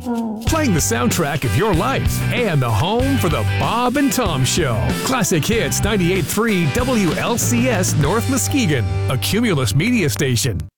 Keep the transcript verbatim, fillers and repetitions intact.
Playing the soundtrack of your life and the home for the Bob and Tom Show. Classic Hits ninety-eight point three W L C S North Muskegon, a Cumulus media station.